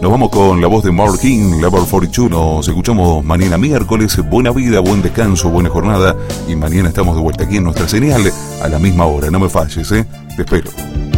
Nos vamos con la voz de Mark King, Level 42. Nos escuchamos mañana miércoles. Buena vida, buen descanso, buena jornada. Y mañana estamos de vuelta aquí en nuestra señal a la misma hora. No me falles, ¿eh? Te espero.